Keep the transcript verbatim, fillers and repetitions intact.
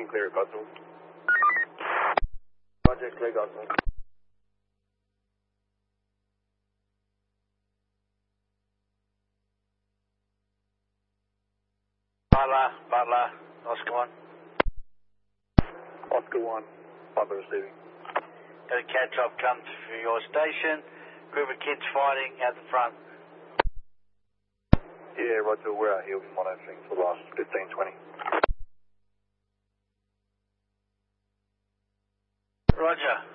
fifteen, clear at Godsall. Roger, clear Godsall. Butler, Butler, Oscar one. Oscar one, Butler receiving. Got a cat drop come for your station. Group of kids fighting out the front. Yeah, Roger, we're out here with monitoring for the last fifteen, twenty. Roger.